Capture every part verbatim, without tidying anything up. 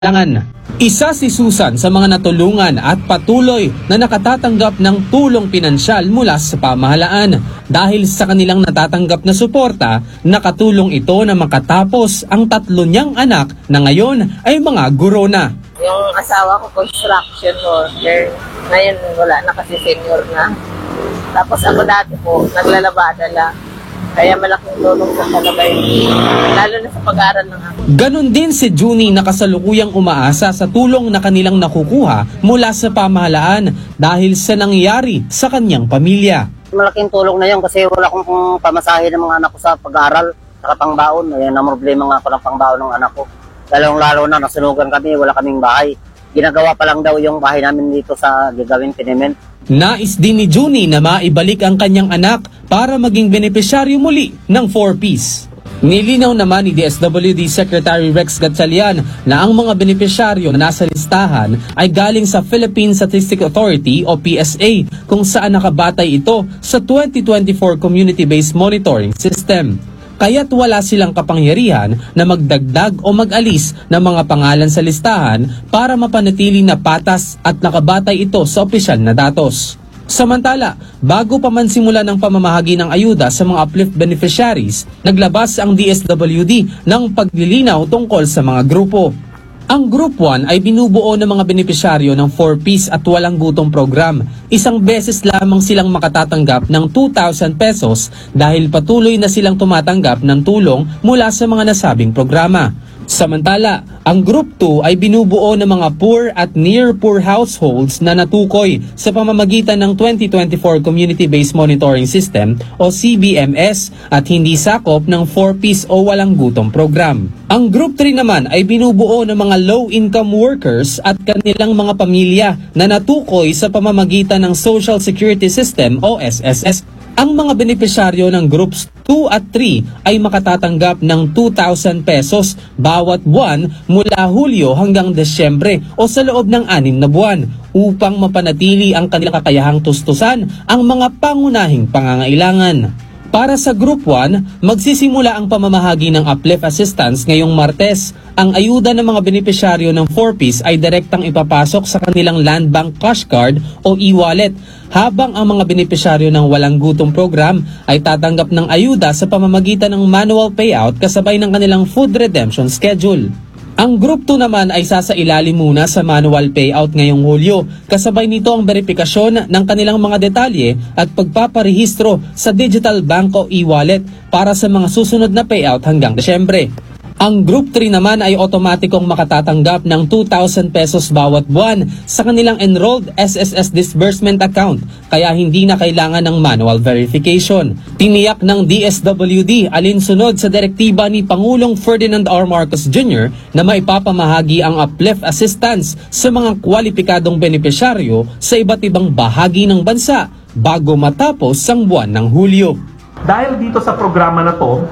Langan. Isa si Susan sa mga natulungan at patuloy na nakatatanggap ng tulong pinansyal mula sa pamahalaan. Dahil sa kanilang natatanggap na suporta, nakatulong ito na makatapos ang tatlo niyang anak na ngayon ay mga guro na. Yung asawa ko, construction worker. Ngayon wala na kasi senior na. Tapos ako dati po, naglalabada lang. Kaya malaking tulong sa talaga yun. Lalo na sa pag-aaral ng ako. Ganon din si Junie na kasalukuyang umaasa sa tulong na kanilang nakukuha mula sa pamahalaan dahil sa nangyari sa kanyang pamilya. Malaking tulong na yun kasi wala akong pamasahe ng mga anak ko sa pag-aaral, saka pangbaon. Ayan ang problema nga ako ng pangbaon ng anak ko. Lalong lalo na nasunugan kami, wala kaming bahay. Ginagawa pa lang daw yung bahay namin dito sa gagawin tenement. Nais din ni Junie na maibalik ang kanyang anak para maging benepisyaryo muli ng four piece. Nilinaw naman ni D S W D Secretary Rex Gatchalian na ang mga benepisyaryo na nasa listahan ay galing sa Philippine Statistics Authority o P S A kung saan nakabatay ito sa twenty twenty-four Community-Based Monitoring System. Kaya't wala silang kapangyarihan na magdagdag o mag-alis ng mga pangalan sa listahan para mapanatili na patas at nakabatay ito sa opisyal na datos. Samantala, bago pa man simula ng pamamahagi ng ayuda sa mga uplift beneficiaries, naglabas ang D S W D ng paglilinaw tungkol sa mga grupo. Ang Group one ay binubuo ng mga benepisyaryo ng four piece at walang gutom program. Isang beses lamang silang makatatanggap ng two thousand pesos dahil patuloy na silang tumatanggap ng tulong mula sa mga nasabing programa. Samantala, ang Group two ay binubuo ng mga poor at near-poor households na natukoy sa pamamagitan ng twenty twenty-four Community-Based Monitoring System o C B M S at hindi sakop ng four piece o walang gutom program. Ang Group three naman ay binubuo ng mga low-income workers at kanilang mga pamilya na natukoy sa pamamagitan ng Social Security System o S S S. Ang mga benepisyaryo ng Groups two at three ay makatatanggap ng two thousand pesos bawat buwan mula Hulyo hanggang Desyembre o sa loob ng anim na buwan upang mapanatili ang kanilang kakayahang tustusan ang mga pangunahing pangangailangan. Para sa Group one, magsisimula ang pamamahagi ng uplift assistance ngayong Martes. Ang ayuda ng mga benepisyaryo ng four piece ay direktang ipapasok sa kanilang Land Bank Cash Card o e-wallet, habang ang mga benepisyaryo ng walang gutom program ay tatanggap ng ayuda sa pamamagitan ng manual payout kasabay ng kanilang food redemption schedule. Ang Group two naman ay sasailalim muna sa manual payout ngayong Hulyo. Kasabay nito ang verifikasyon ng kanilang mga detalye at pagpaparehistro sa digital bank o e-wallet para sa mga susunod na payout hanggang Desyembre. Ang Group three naman ay otomatikong makatatanggap ng two thousand pesos bawat buwan sa kanilang enrolled S S S disbursement account, kaya hindi na kailangan ng manual verification. Tiniyak ng D S W D alinsunod sa direktiba ni Pangulong Ferdinand R. Marcos Junior na maipapamahagi ang uplift assistance sa mga kwalipikadong benepisyaryo sa iba't ibang bahagi ng bansa bago matapos ang buwan ng Hulyo. Dahil dito sa programa na to,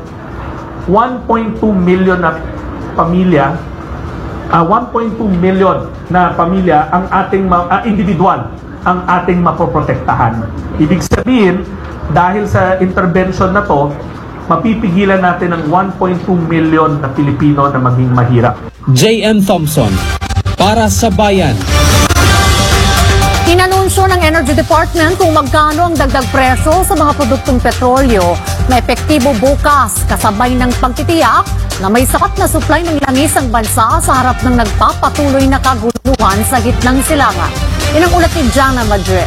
one point two million na pamilya, uh, one point two million na pamilya ang ating uh, individual ang ating mapoprotektahan. Ibig sabihin, dahil sa intervention na to, mapipigilan natin ang one point two million na Pilipino na maging mahirap. J M Thompson, para sa Bayan. Inanunsyo ng Energy Department kung magkano ang dagdag presyo sa mga produktong petrolyo na epektibo bukas kasabay ng pagtitiyak na may sapat na supply ng langis ang bansa sa harap ng nagpapatuloy na kaguluhan sa gitnang silangan. Yan ang ulat ni Jana Madrid.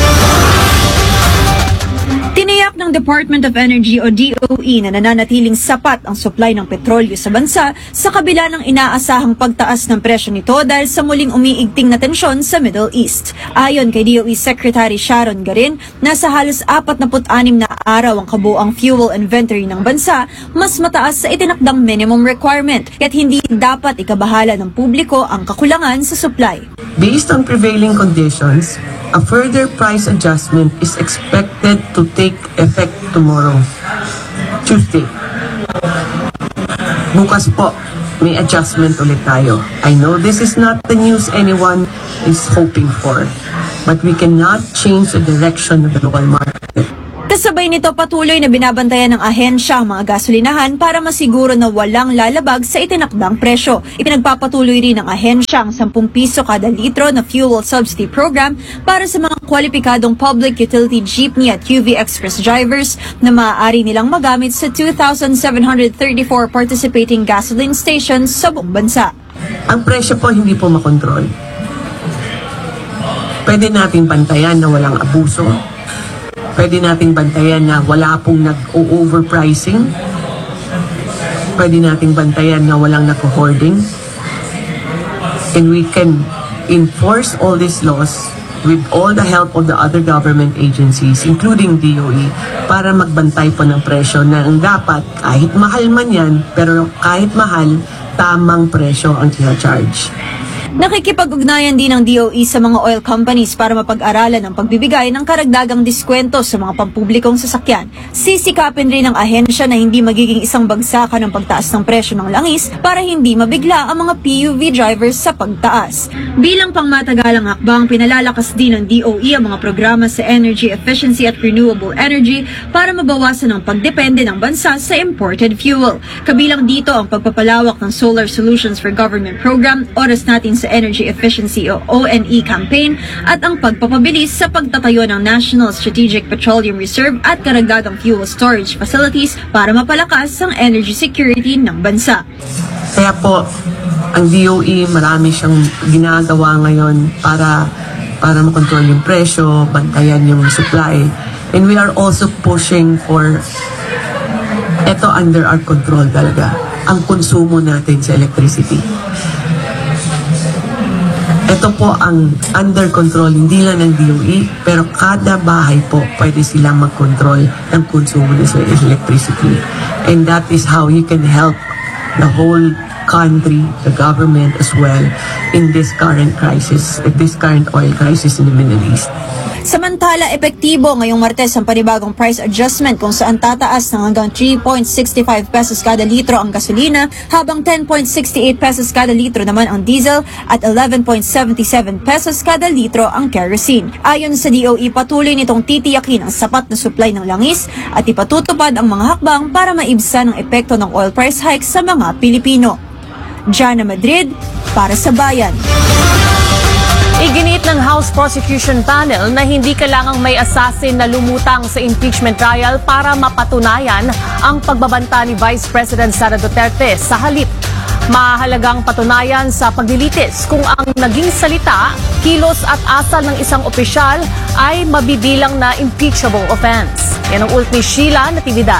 Tiniyak ng Department of Energy o D O E na nananatiling sapat ang supply ng petrolyo sa bansa sa kabila ng inaasahang pagtaas ng presyo nito dahil sa muling umiigting na tensyon sa Middle East. Ayon kay D O E Secretary Sharon Garin, nasa halos forty-six na araw ang kabuang fuel inventory ng bansa, mas mataas sa itinakdang minimum requirement, kaya't hindi dapat ikabahala ng publiko ang kakulangan sa supply. Based on prevailing conditions, a further price adjustment is expected to take effect tomorrow, Tuesday. Bukas po, may adjustment ulit tayo. I know this is not the news anyone is hoping for, but we cannot change the direction of the global market. Kasabay nito, patuloy na binabantayan ng ahensya ang mga gasolinahan para masiguro na walang lalabag sa itinakdang presyo. Ipinagpapatuloy rin ng ahensya ang sampung piso kada litro na fuel subsidy program para sa mga kwalipikadong public utility jeepney at U V express drivers na maaari nilang magamit sa two thousand seven hundred thirty-four participating gasoline stations sa buong bansa. Ang presyo po hindi po makontrol. Pwede nating bantayan na walang abuso. Pwede nating bantayan na wala pong nag-overpricing. Pwede nating bantayan na walang nag-hoarding. And we can enforce all these laws with all the help of the other government agencies, including D O E, para magbantay po ng presyo na ang dapat, kahit mahal man yan, pero kahit mahal, tamang presyo ang tina-charge. Nakikipag-ugnayan din ng D O E sa mga oil companies para mapag-aralan ang pagbibigay ng karagdagang diskwento sa mga pampublikong sasakyan. Sisikapin rin ng ahensya na hindi magiging isang bagsakan ng pagtaas ng presyo ng langis para hindi mabigla ang mga P U V drivers sa pagtaas. Bilang pangmatagalang hakbang, pinalalakas din ng D O E ang mga programa sa energy efficiency at renewable energy para mabawasan ang pagdepende ng bansa sa imported fuel. Kabilang dito ang pagpapalawak ng Solar Solutions for Government Program, Oras Natin sa Energy Efficiency o O N E campaign at ang pagpapabilis sa pagtatayo ng National Strategic Petroleum Reserve at karagdagang fuel storage facilities para mapalakas ang energy security ng bansa. Kaya po, ang D O E marami siyang ginagawa ngayon para para makontrol yung presyo, bantayan yung supply. And we are also pushing for eto under our control talaga, ang konsumo natin sa electricity. Ito po ang under control, hindi lang ng D O E, pero kada bahay po pwede silang mag-control ng konsumo ng electricity. And that is how you can help the whole country, the government as well, in this current crisis, this current oil crisis in the Middle East. Samantala, epektibo ngayong Martes ang panibagong price adjustment kung saan tataas ng hanggang three point six five pesos kada litro ang gasolina, habang ten point six eight pesos kada litro naman ang diesel at eleven point seven seven pesos kada litro ang kerosene. Ayon sa D O E, patuloy nitong titiyakin ang sapat na supply ng langis at ipatutupad ang mga hakbang para maibsan ang epekto ng oil price hike sa mga Pilipino. Jana Madrid, para sa Bayan. Iginit ng House Prosecution Panel na hindi kailangang may assassin na lumutang sa impeachment trial para mapatunayan ang pagbabanta ni Vice President Sara Duterte. Sa halip, mahalagang patunayan sa paglilitis kung ang naging salita, kilos at asal ng isang opisyal ay mabibilang na impeachable offense. Yan ang ulat ni Sheila Natividad.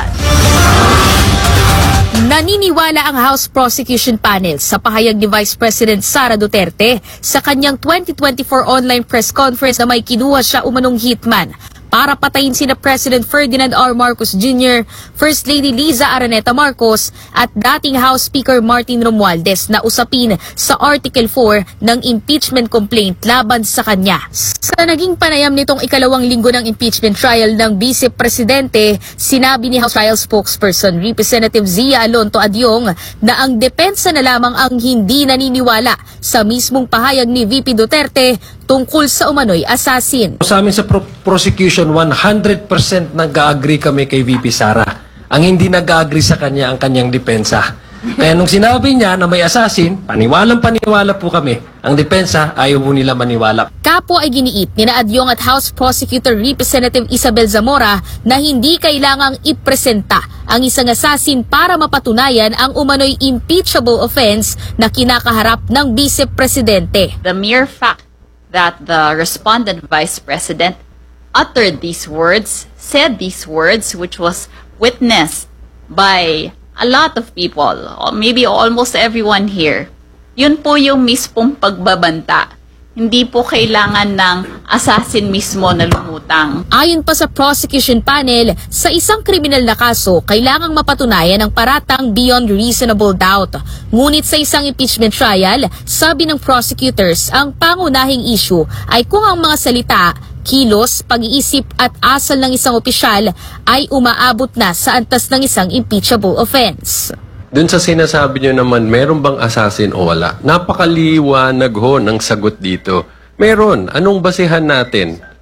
Naniniwala ang House Prosecution Panel sa pahayag ni Vice President Sara Duterte sa kanyang twenty twenty-four online press conference na may kinuha siya umanong hitman para patayin sina President Ferdinand R. Marcos Junior, First Lady Liza Araneta Marcos at dating House Speaker Martin Romualdez na usapin sa Article four ng impeachment complaint laban sa kanya. Sa naging panayam nitong ikalawang linggo ng impeachment trial ng Vice Presidente, sinabi ni House Trial Spokesperson Representative Zia Alonto Adyong na ang depensa na lamang ang hindi naniniwala sa mismong pahayag ni V P Duterte tungkol sa umano'y assassin. Sa amin sa pro- prosecution, one hundred percent nag-agree kami kay V P Sara. Ang hindi nag-agree sa kanya ang kanyang depensa. Kaya nung sinabi niya na may assassin, paniwalang paniwala po kami. Ang depensa, ayaw po nila maniwala. Kapwa ay giniit ni na Adyong at House Prosecutor Representative Isabel Zamora na hindi kailangang ipresenta ang isang assassin para mapatunayan ang umano'y impeachable offense na kinakaharap ng Vice Presidente. The mere fact that the respondent Vice President uttered these words, said these words, which was witnessed by a lot of people, or maybe almost everyone here. Yun po yung mismong pagbabanta. Hindi po kailangan ng assassin mismo na lumutang. Ayon pa sa prosecution panel, sa isang kriminal na kaso, kailangang mapatunayan ang paratang beyond reasonable doubt. Ngunit sa isang impeachment trial, sabi ng prosecutors, ang pangunahing issue ay kung ang mga salita, kilos, pag-iisip at asal ng isang opisyal ay umaabot na sa antas ng isang impeachable offense. Dun sa sinasabi nyo naman, meron bang assassin o wala? Napakaliwanag ho ng sagot dito. Meron. Anong basihan natin?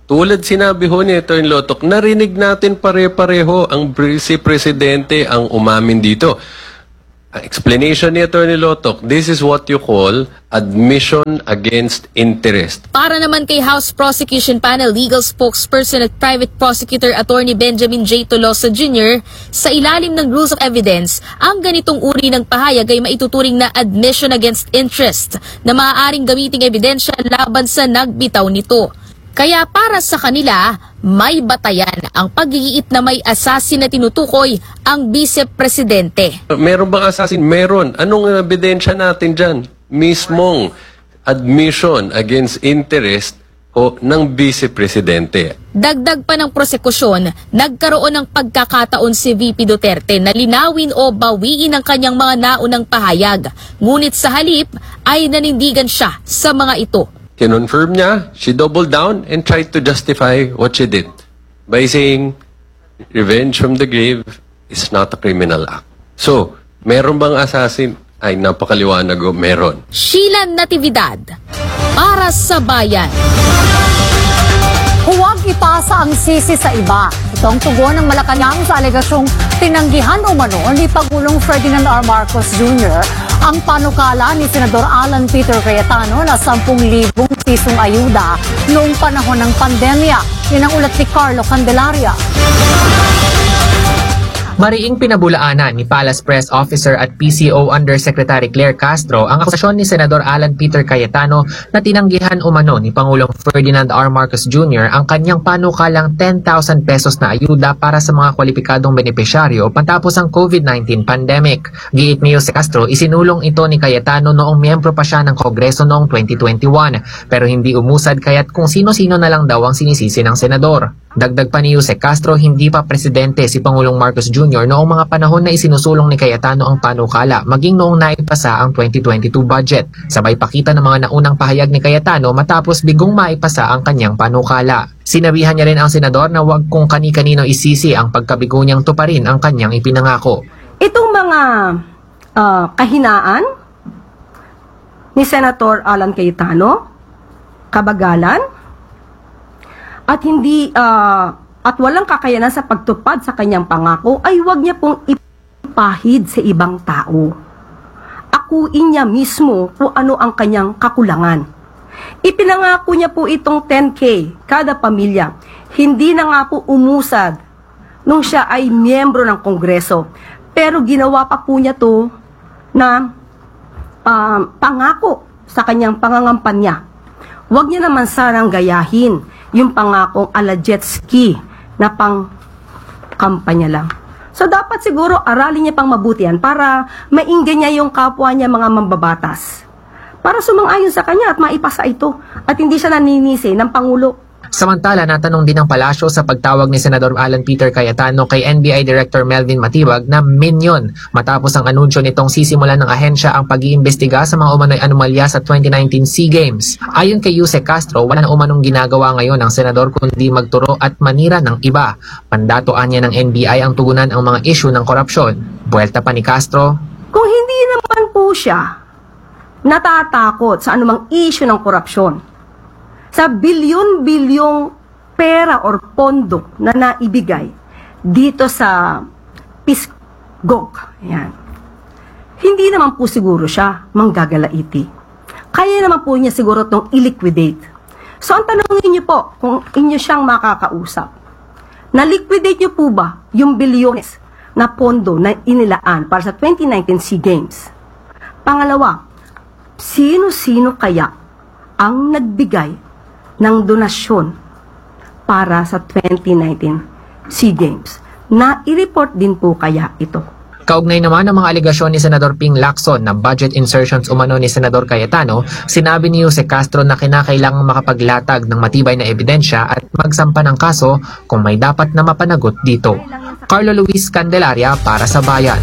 Tulad sinabi ho ni Atty. Lotok, narinig natin pare-pareho ang pre- si Presidente ang umamin dito. Ang explanation ni Atty. Lotok, this is what you call admission against interest. Para naman kay House Prosecution Panel Legal Spokesperson at Private Prosecutor Attorney Benjamin J. Tolosa Junior, sa ilalim ng Rules of Evidence, ang ganitong uri ng pahayag ay maituturing na admission against interest na maaaring gamiting ebidensya laban sa nagbitaw nito. Kaya para sa kanila, may batayan ang pag-iit na may assassin na tinutukoy ang Vice-Presidente. Meron bang assassin? Meron. Anong ebidensya natin dyan? Mismong admission against interest o ng Vice-Presidente. Dagdag pa ng prosekusyon, nagkaroon ng pagkakataon si V P Duterte na linawin o bawiin ang kanyang mga naunang pahayag. Ngunit sa halip ay nanindigan siya sa mga ito. Kinonfirm niya, she doubled down and tried to justify what she did by saying revenge from the grave is not a criminal act. So, meron bang assassin? Ay, napakaliwanag o meron. Sheila Natividad, para sa bayan. Huwag ipasa ang sisi sa iba. Ito ang tugon ng Malacanang sa alegasyong tinanggihan umano ni Pangulong Ferdinand R. Marcos Junior ang panukala ni Senador Alan Peter Cayetano na sampung libong pisong ayuda noong panahon ng pandemya. Yan ang ulat ni Carlo Candelaria. Mariing pinabulaanan ni Palace Press Officer at P C O Undersecretary Claire Castro ang akusasyon ni Senador Alan Peter Cayetano na tinanggihan umano ni Pangulong Ferdinand R. Marcos Junior ang kanyang panukalang ten thousand pesos na ayuda para sa mga kwalipikadong benepisyaryo patapos ang COVID nineteen pandemic. Giit ni Jose Castro, isinulong ito ni Cayetano noong miyembro pa siya ng Kongreso noong twenty twenty-one pero hindi umusad kaya't kung sino-sino na lang daw ang sinisisi ng senador. Dagdag pa ni Jose Castro, hindi pa presidente si Pangulong Marcos Junior noong mga panahon na isinusulong ni Cayetano ang panukala maging noong naipasa ang twenty twenty-two budget. Sabay pakita ng mga naunang pahayag ni Cayetano matapos bigong maipasa ang kanyang panukala. Sinabihan niya rin ang senador na huwag kung kani-kanino isisi ang pagkabigo niyang tuparin ang kanyang ipinangako. Itong mga uh, kahinaan ni Senator Alan Cayetano, kabagalan, at hindi uh, at walang kakayanan sa pagtupad sa kanyang pangako ay huwag niya pong ipahid sa ibang tao. Akuin niya mismo kung ano ang kanyang kakulangan. Ipinangako niya po itong ten K kada pamilya. Hindi na nga po umusad nung siya ay miyembro ng Kongreso. Pero ginawa pa po niya to na uh, pangako sa kanyang pangangampanya. Huwag niya naman sanang gayahin yung pangakong ala jet ski na pang kampanya lang. So dapat siguro aralin niya pang mabuti yan para mainggan niya yung kapwa niya mga mambabatas. Para sumang-ayon sa kanya at maipasa ito at hindi siya naninisi ng Pangulo. Samantala, natanong din ng palasyo sa pagtawag ni Senador Alan Peter Cayetano kay N B I Director Melvin Matibag na minion matapos ang anunsyo nitong sisimulan ng ahensya ang pag-iimbestiga sa mga umano'y anomalya sa twenty nineteen SEA Games. Ayon kay Jose Castro, wala na umanong ginagawa ngayon ng senador kundi magturo at manira ng iba. Pandatoan niya ng N B I ang tugunan ang mga issue ng korupsyon. Buwelta pa ni Castro, kung hindi naman po siya natatakot sa anumang issue ng korupsyon, sa bilyon-bilyong pera or pondo na naibigay dito sa Pisgog. Ayan. Hindi naman po siguro siya manggagalaiti. Kaya naman po niya siguro itong i-liquidate. So ang tanongin niyo po kung inyo siyang makakausap, na-liquidate niyo po ba yung bilyones na pondo na inilaan para sa twenty nineteen SEA Games? Pangalawa, sino-sino kaya ang nagbigay ng donasyon para sa twenty nineteen SEA Games? Na i-report din po kaya ito? Kaugnay naman ng mga aligasyon ni Senador Ping Lacson na budget insertions umano ni Senador Cayetano, sinabi ni Jose Castro na kinakailangang makapaglatag ng matibay na ebidensya at magsampa ng kaso kung may dapat na mapanagot dito. Carlo Luis Candelaria para sa Bayan.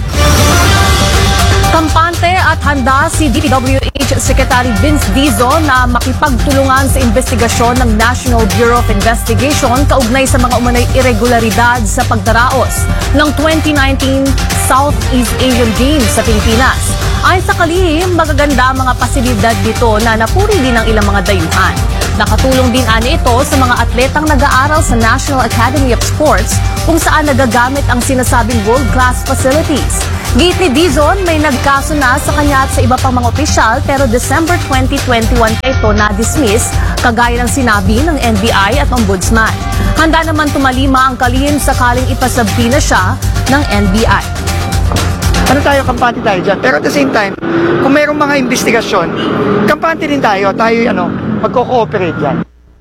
Kampante at handa si D P W H Secretary Vince Dizo na makipagtulungan sa investigasyon ng National Bureau of Investigation kaugnay sa mga umano'y irregularidad sa pagdaraos ng twenty nineteen Southeast Asian Games sa Pilipinas. Ayon sa kalihim, magaganda mga pasilidad dito na napuri din ng ilang mga dayuhan. Nakatulong din ani ito sa mga atletang nag-aaral sa National Academy of Sports kung saan nagagamit ang sinasabing world-class facilities. Gate ni Dizon, may nagkaso na sa kanya at sa iba pang mga opisyal pero December twenty twenty-one pa ito na-dismiss kagaya ng sinabi ng N B I at Ombudsman. Handa naman tumalima ang kalihim sakaling ipasabina siya ng N B I. Ano tayo, kampante tayo dyan. Pero at the same time, kung mayroong mga investigasyon, kampante rin tayo, tayo ano, magko-cooperate yan.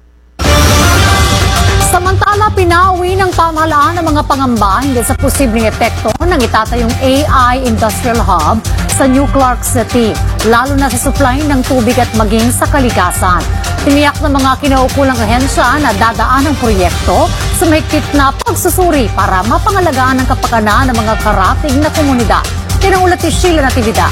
Samantala, pinauwi ng pamahalaan ng mga pangamba hindi sa posibleng epekto ng itatayong A I Industrial Hub sa New Clark City, lalo na sa supply ng tubig at maging sa kalikasan. Tiniyak ng mga kinaukulang ahensya na dadaan ang proyekto sa mahigpit na pagsusuri para mapangalagaan ang kapakanan ng mga karatig na komunidad. Yan ang ulat ni Sheila Natividad.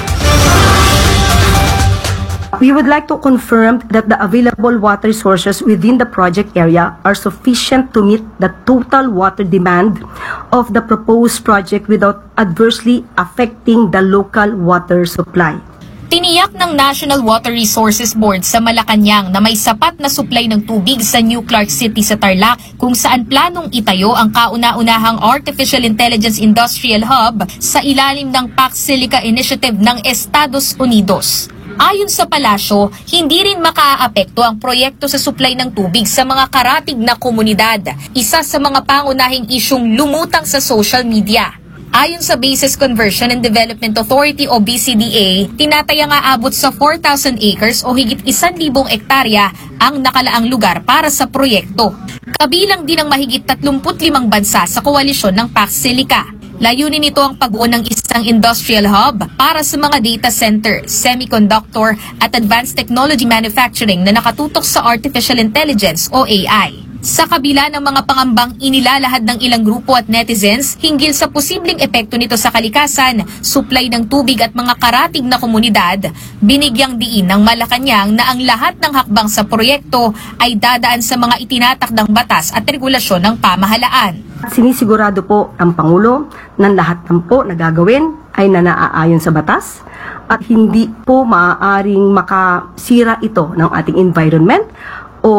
We would like to confirm that the available water sources within the project area are sufficient to meet the total water demand of the proposed project without adversely affecting the local water supply. Tiniyak ng National Water Resources Board sa Malacanang na may sapat na supply ng tubig sa New Clark City sa Tarlac kung saan planong itayo ang kauna-unahang Artificial Intelligence Industrial Hub sa ilalim ng Pax Silica Initiative ng Estados Unidos. Ayon sa palasyo, hindi rin makaaapekto ang proyekto sa supply ng tubig sa mga karatig na komunidad, isa sa mga pangunahing isyung lumutang sa social media. Ayon sa Bases Conversion and Development Authority o B C D A, tinataya nga abot sa four thousand acres o higit isang libong ektarya ang nakalaang lugar para sa proyekto. Kabilang din ang mahigit tatlumput limang bansa sa koalisyon ng Pax Silica. Layunin nito ang pagbuo ng isang industrial hub para sa mga data center, semiconductor at advanced technology manufacturing na nakatutok sa artificial intelligence o A I. Sa kabila ng mga pangambang inilalahad ng ilang grupo at netizens hinggil sa posibleng epekto nito sa kalikasan, supply ng tubig at mga karatig na komunidad, binigyang diin ng Malacanang na ang lahat ng hakbang sa proyekto ay dadaan sa mga itinatakdang batas at regulasyon ng pamahalaan. Sinisigurado po ang Pangulo ng lahat ng po na gagawin ay nanaayon sa batas at hindi po maaaring makasira ito ng ating environment o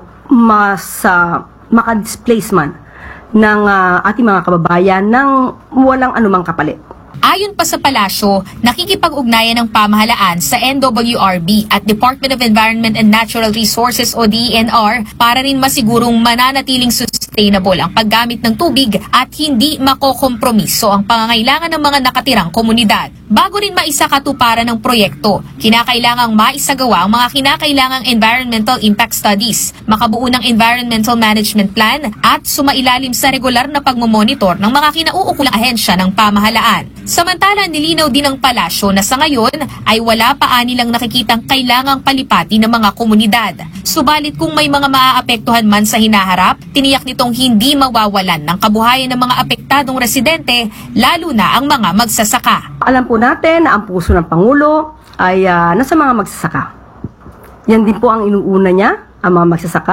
mas uh, maka-displace man ng uh, ating mga kababayan ng walang anumang kapalit. Ayon pa sa palasyo, nakikipag-ugnayan ng pamahalaan sa N W R B at Department of Environment and Natural Resources o D E N R para rin masigurong mananatiling sustainable ang paggamit ng tubig at hindi makokompromiso ang pangangailangan ng mga nakatirang komunidad. Bago rin maisakatuparan ng proyekto, kinakailangang maisagawa ang mga kinakailangang environmental impact studies, makabuo ng environmental management plan at sumailalim sa regular na pagmomonitor ng mga kinauukulang ahensya ng pamahalaan. Samantala, nilinaw din ng palasyo na sa ngayon ay wala pa nilang nakikitang kailangang palipati ng mga komunidad. Subalit kung may mga maaapektuhan man sa hinaharap, tiniyak nitong hindi mawawalan ng kabuhayan ng mga apektadong residente, lalo na ang mga magsasaka. Alam po natin na ang puso ng Pangulo ay uh, nasa mga magsasaka. Yan din po ang inuuna niya, ang mga magsasaka,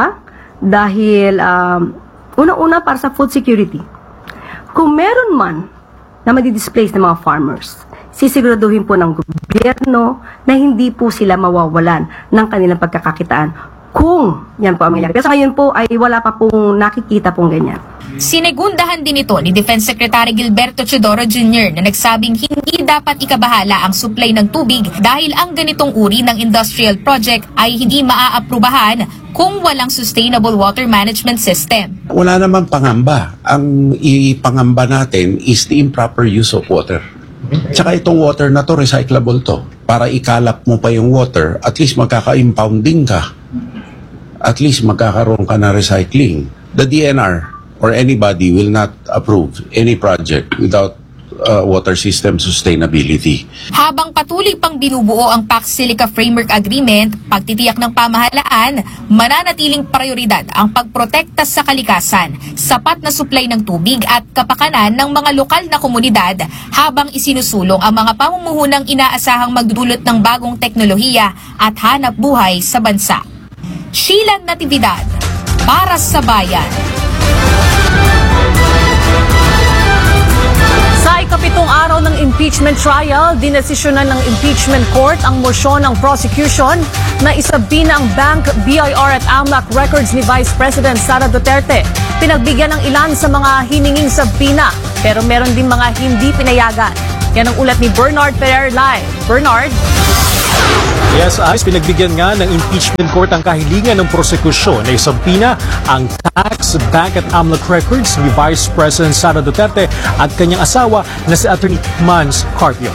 dahil um, unang-una para sa food security. Kung meron man na madi-displace ng mga farmers, sisiguraduhin po ng gobyerno na hindi po sila mawawalan ng kanilang pagkakakitaan kung yan po ang mangyayari. Kasi ngayon po ay wala pa pong nakikita pong ganyan. Sinegundahan din ito ni Defense Secretary Gilberto Teodoro Junior na nagsabing hindi dapat ikabahala ang supply ng tubig dahil ang ganitong uri ng industrial project ay hindi maaaprubahan kung walang sustainable water management system. Wala namang pangamba. Ang ipangamba natin is the improper use of water. Tsaka itong water na to, recyclable to. Para ikalap mo pa yung water, at least magkaka-impounding ka. At least magkakaroon ka na recycling. The D N R or anybody will not approve any project without uh, water system sustainability. Habang patuloy pang binubuo ang Pax Silica Framework Agreement, pagtitiyak ng pamahalaan, mananatiling prioridad ang pagprotekta sa kalikasan, sapat na supply ng tubig at kapakanan ng mga lokal na komunidad habang isinusulong ang mga pamumuhunang inaasahang magdudulot ng bagong teknolohiya at hanap buhay sa bansa. Sheila Natividad, para sa Bayan. Sa ikapitong araw ng impeachment trial, dinesisyonan ng impeachment court ang mosyon ng prosecution na isabi ng bank, B I R at AMLAC records ni Vice President Sara Duterte. Pinagbigyan ng ilan sa mga hininging sabina, pero meron din mga hindi pinayagan. Yan ang ulat ni Bernard Ferrer live. Bernard? Yes, Ice, pinagbigyan nga ng impeachment court ang kahilingan ng prosekusyon na isampina ang tax, bank at AMLAC records ni Vice President Sara Duterte at kanyang asawa na si Attorney Mans Carpio.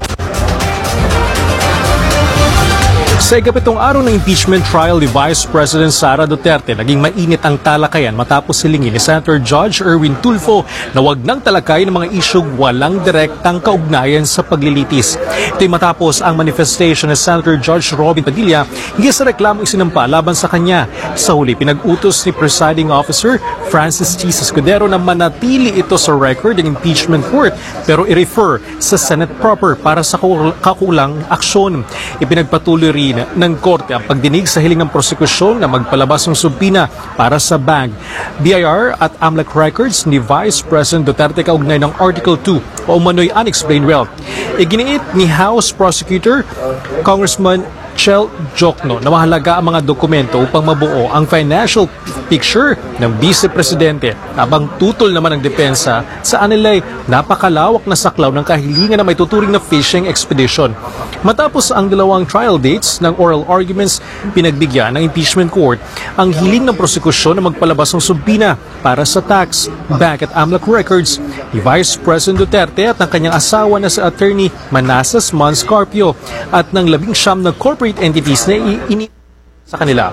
Sa ikapitong araw ng impeachment trial ni Vice President Sara Duterte, naging mainit ang talakayan matapos silingin ni Senator Judge Erwin Tulfo na wag nang talakay ng mga isyong walang direktang kaugnayan sa paglilitis. Ito'y matapos ang manifestation ni Senator Judge Robin Padilla hindi sa reklamo isinampa laban sa kanya. Sa huli, pinag-utos ni Presiding Officer Francis Chis Escudero na manatili ito sa record ng impeachment court pero i-refer sa Senate proper para sa kakulang aksyon. Ipinagpatuloy rin ng korte ang pagdinig sa hiling ng prosekusyon na magpalabas ng subpina para sa bank, B I R at AMLAC records ni Vice President Duterte kaugnay ng Article two o umano'y unexplained wealth. Iginiit ni House Prosecutor Congressman Chel Jokno na mahalaga ang mga dokumento upang mabuo ang financial picture ng Vice Presidente habang tutol naman ang depensa sa anilay napakalawak na saklaw ng kahilingan na may tuturing na fishing expedition. Matapos ang dalawang trial dates ng oral arguments, pinagbigyan ng impeachment court ang hiling ng prosekusyon na magpalabas ng subpina para sa tax, bank at AMLAC records ni Vice President Duterte at ng kanyang asawa na si Attorney Manassas Mans Carpio at ng labing siyam na corporate entities na ini sa kanila.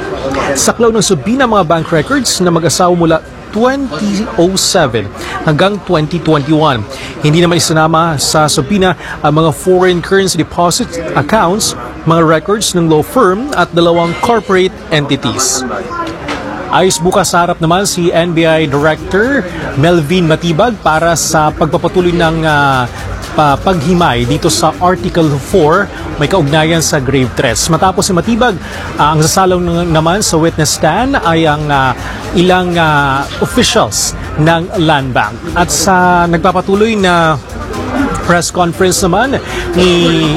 Saklaw ng subpina mga bank records na mag-asawa mula twenty oh seven hanggang twenty twenty-one. Hindi naman isinama sa subpina ang mga foreign currency deposit accounts, mga records ng law firm at dalawang corporate entities. Ayos bukas sa harap naman si N B I Director Melvin Matibag para sa pagpapatuloy ng uh, pa paghimay dito sa Article four may kaugnayan sa grave threats. Matapos si Matibag, uh, ang sasalong naman sa witness stand ay ang uh, ilang uh, officials ng Land Bank. At sa nagpapatuloy na press conference naman ni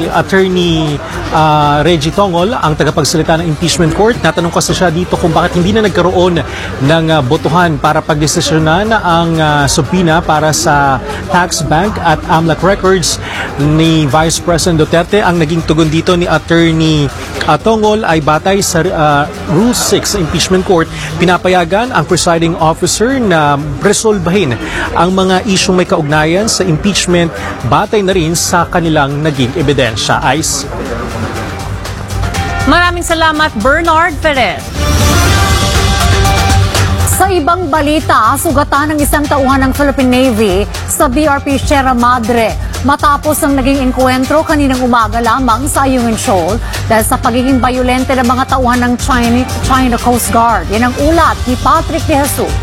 Attorney uh, Reggie Tongol, ang tagapagsalita ng impeachment court, natanong kasi siya dito kung bakit hindi na nagkaroon ng uh, botohan para pagdesisyonan ang uh, subpina para sa tax, bank at AMLAC records ni Vice President Duterte. Ang naging tugon dito ni Attorney uh, Tongol ay batay sa uh, Rule six sa impeachment court, pinapayagan ang presiding officer na resolbahin ang mga isyong may kaugnayan sa impeachment batay na rin sa kanilang naging ebidensya. Ice. Maraming salamat, Bernard Ferrer. Sa ibang balita, sugatan ng isang tauhan ng Philippine Navy sa B R P Sierra Madre matapos ang naging enkwentro kaninang umaga lamang sa Ayungin Shoal dahil sa pagiging bayolente ng mga tauhan ng China, China Coast Guard. Yan ang ulat ni Patrick De Jesus.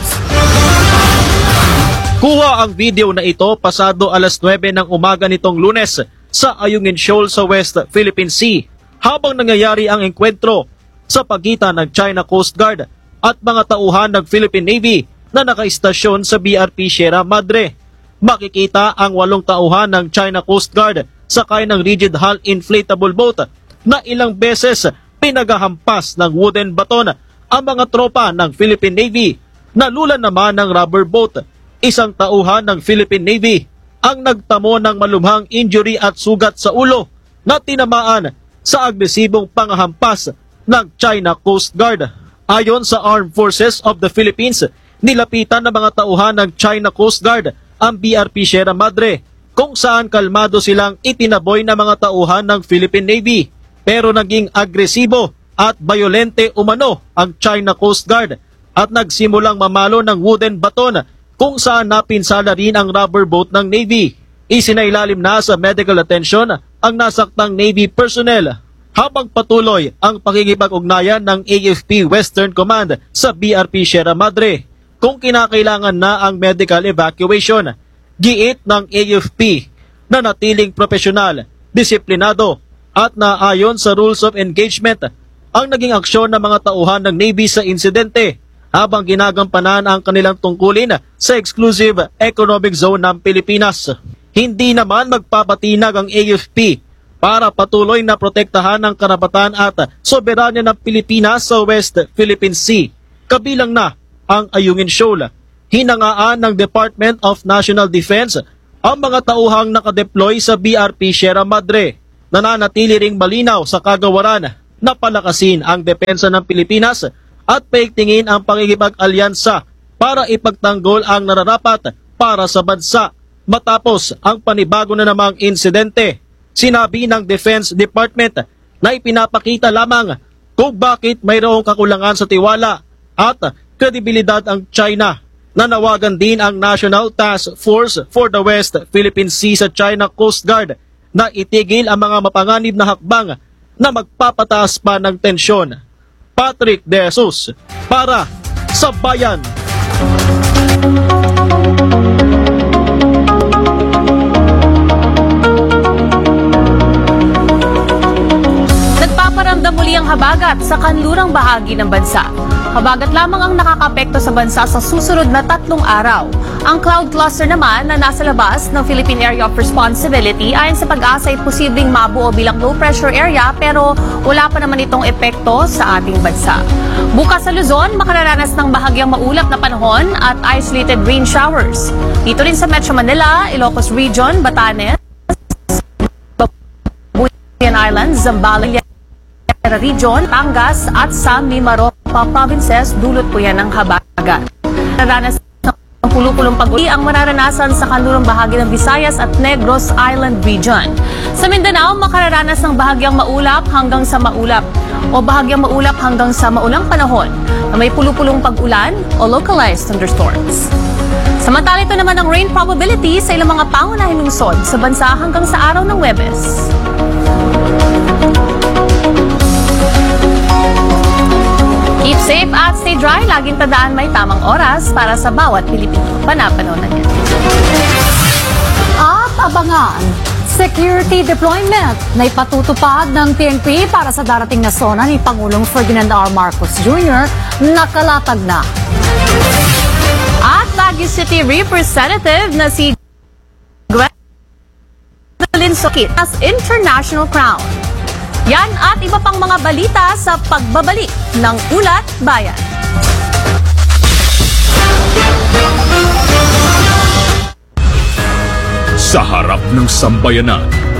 Kuha ang video na ito pasado alas nuwebe ng umaga nitong Lunes sa Ayungin Shoal sa West Philippine Sea habang nangyayari ang enkwentro sa pagitan ng China Coast Guard at mga tauhan ng Philippine Navy na nakaistasyon sa B R P Sierra Madre. Makikita ang walong tauhan ng China Coast Guard sakay ng rigid hull inflatable boat na ilang beses pinagahampas ng wooden baton ang mga tropa ng Philippine Navy. Nalulan naman ng rubber boat. Isang tauhan ng Philippine Navy ang nagtamo ng malubhang injury at sugat sa ulo na tinamaan sa agresibong pangahampas ng China Coast Guard. Ayon sa Armed Forces of the Philippines, nilapitan ng mga tauhan ng China Coast Guard ang B R P Sierra Madre kung saan kalmado silang itinaboy ng mga tauhan ng Philippine Navy. Pero naging agresibo at bayolente umano ang China Coast Guard at nagsimulang mamalo ng wooden baton kung saan napinsala rin ang rubber boat ng Navy. Isinailalim na sa medical attention ang nasaktang Navy personnel habang patuloy ang pakikipag-ugnayan ng A F P Western Command sa B R P Sierra Madre kung kinakailangan na ang medical evacuation. Giit ng A F P na natiling profesional, disiplinado at naayon sa rules of engagement ang naging aksyon ng mga tauhan ng Navy sa insidente habang ginagampanan ang kanilang tungkulin sa exclusive economic zone ng Pilipinas. Hindi naman magpapatinag ang A F P para patuloy na protektahan ang karapatan at soberanya ng Pilipinas sa West Philippine Sea, kabilang na ang Ayungin Shoal. Hinangaan ng Department of National Defense ang mga tauhang nakadeploy sa B R P Sierra Madre. Nananatili ring malinaw sa kagawaran na palakasin ang depensa ng Pilipinas at paigtingin ang pakikipag-alyansa para ipagtanggol ang nararapat para sa bansa. Matapos ang panibago na namang insidente, sinabi ng Defense Department na ipinapakita lamang kung bakit mayroong kakulangan sa tiwala at kredibilidad ang China. Nanawagan din ang National Task Force for the West Philippine Sea sa China Coast Guard na itigil ang mga mapanganib na hakbang na magpapataas pa ng tensyon. Patrick De Jesus para sa Bayan. Nagpaparamdam muli ang habagat sa kanlurang bahagi ng bansa. Habagat lamang ang nakakapekto sa bansa sa susunod na tatlong araw. Ang cloud cluster naman na nasa labas ng Philippine Area of Responsibility ayon sa Pag-asa ay posibleng mabuo bilang low pressure area pero wala pa naman itong epekto sa ating bansa. Bukas sa Luzon, makararanas ng bahagyang maulap na panahon at isolated rain showers. Dito rin sa Metro Manila, Ilocos Region, Batanes, Babuyan Islands, Zambales Region, Tangas at sa Mimaropa provinces, dulot po yan ng habagat. Nararanas ng pulupulong pag-uwi ang mararanasan sa kanlurang bahagi ng Visayas at Negros Island Region. Sa Mindanao, makararanas ng bahagyang maulap hanggang sa maulap o bahagyang maulap hanggang sa maulang panahon na may pulupulong pag-ulan o localized thunderstorms. Samantala, ito naman ang rain probability sa ilang mga pangunahing lungsod sa bansa hanggang sa araw ng Huwebes. Keep safe at stay dry. Laging tandaan may tamang oras para sa bawat Pilipino. Panapanood na yan. At abangan, security deployment na ipatutupad ng P N P para sa darating na sona ni Pangulong Ferdinand R. Marcos Junior nakalatag na. At Baguio City Representative na si Gwendolyn Sokit as International Crown. Yan at iba pang mga balita sa pagbabalik ng Ulat Bayan. Sa harap ng sambayanan,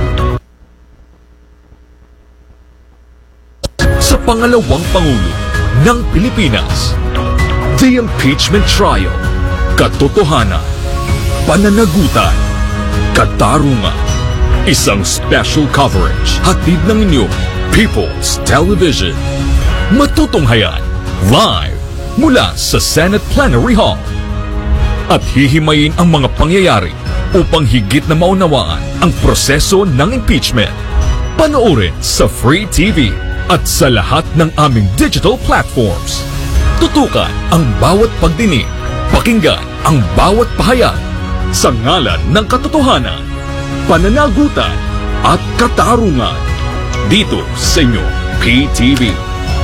sa pangalawang Pangulo ng Pilipinas, the impeachment trial, katotohanan, pananagutan, katarungan. Isang special coverage hatid ng inyong People's Television. Matutunghayan live mula sa Senate Plenary Hall. At hihimayin ang mga pangyayari upang higit na maunawaan ang proseso ng impeachment. Panoorin sa Free T V at sa lahat ng aming digital platforms. Tutukan ang bawat pagdinig, pakinggan ang bawat pahayag sa ngalan ng katotohanan, pananagutan at katarungan dito sa inyong P T V.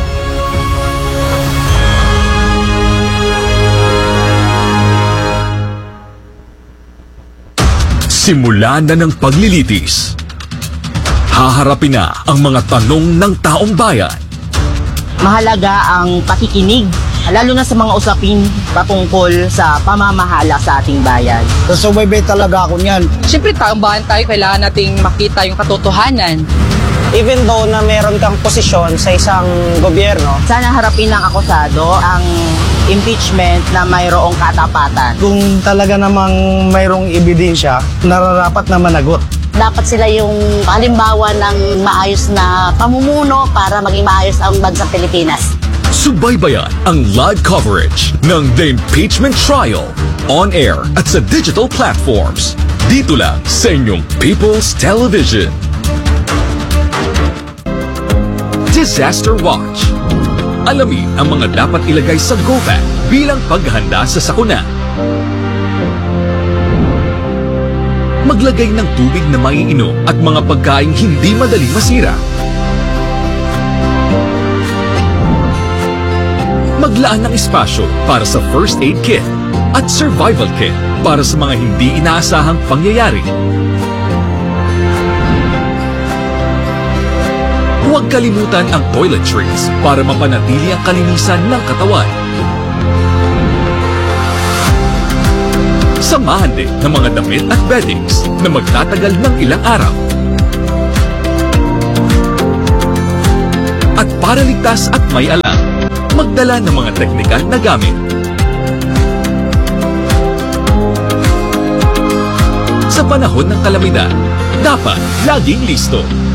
Simula na ng paglilitis. Haharapin na ang mga tanong ng taong bayan. Mahalaga ang pakikinig, lalo na sa mga usapin patungkol sa pamamahala sa ating bayan. Susubaybay talaga ako niyan. Siyempre, taong bayan tayo, kailangan nating makita yung katotohanan. Even though na meron kang posisyon sa isang gobyerno, sana harapin ng akusado ang impeachment na mayroong katapatan. Kung talaga namang mayroong ebidensya, nararapat na managot. Dapat sila yung halimbawa ng maayos na pamumuno para maging maayos ang bansang Pilipinas. Subaybayan ang live coverage ng The Impeachment Trial on air at sa digital platforms. Dito lang sa inyong People's Television. Disaster Watch. Alamin ang mga dapat ilagay sa go bag bilang paghahanda sa sakuna. Maglagay ng tubig na maiinom at mga pagkaing hindi madaling masira. Maglaan ng espasyo para sa first aid kit at survival kit para sa mga hindi inaasahang pangyayari. Huwag kalimutan ang toiletries para mapanatili ang kalinisan ng katawan. Samahan din ng mga damit at beddings na magtatagal ng ilang araw. At para ligtas at may alam, magdala ng mga teknikal na gamit. Sa panahon ng kalamidad, dapat laging listo.